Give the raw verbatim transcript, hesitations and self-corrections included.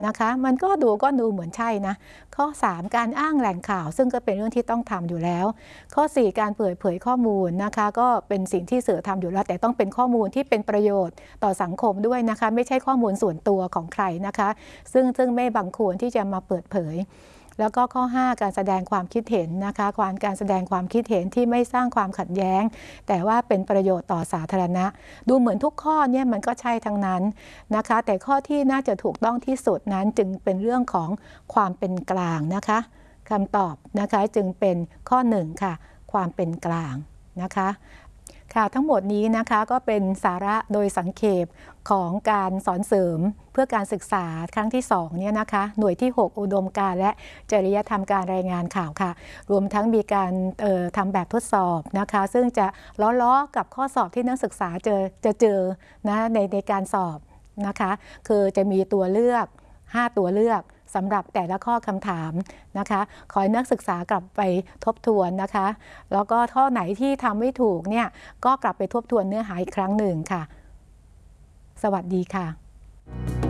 นะคะมันก็ดูก็ดูเหมือนใช่นะข้อสามการอ้างแหล่งข่าวซึ่งก็เป็นเรื่องที่ต้องทำอยู่แล้วข้อสี่การเปิดเผยข้อมูลนะคะก็เป็นสิ่งที่สื่อทำอยู่แล้วแต่ต้องเป็นข้อมูลที่เป็นประโยชน์ต่อสังคมด้วยนะคะไม่ใช่ข้อมูลส่วนตัวของใครนะคะซึ่งซึ่งไม่บังควรที่จะมาเปิดเผยแล้วก็ข้อห้าการแสดงความคิดเห็นนะคะความการแสดงความคิดเห็นที่ไม่สร้างความขัดแย้งแต่ว่าเป็นประโยชน์ต่อสาธารณะดูเหมือนทุกข้อเนี่ยมันก็ใช่ทั้งนั้นนะคะแต่ข้อที่น่าจะถูกต้องที่สุดนั้นจึงเป็นเรื่องของความเป็นกลางนะคะคำตอบนะคะจึงเป็นข้อหนึ่งค่ะความเป็นกลางนะคะค่ะทั้งหมดนี้นะคะก็เป็นสาระโดยสังเขปของการสอนเสริมเพื่อการศึกษาครั้งที่สองเนี่ยนะคะหน่วยที่หกอุดมการณ์และจริยธรรมการรายงานข่าวค่ะรวมทั้งมีการทำแบบทดสอบนะคะซึ่งจะล้อๆกับข้อสอบที่นักศึกษาเจอจะเจอนะในในการสอบนะคะคือจะมีตัวเลือกห้าตัวเลือกสำหรับแต่ละข้อคำถามนะคะขอให้นักศึกษากลับไปทบทวนนะคะแล้วก็ข้อไหนที่ทำไม่ถูกเนี่ยก็กลับไปทบทวนเนื้อหาอีกครั้งหนึ่งค่ะสวัสดีค่ะ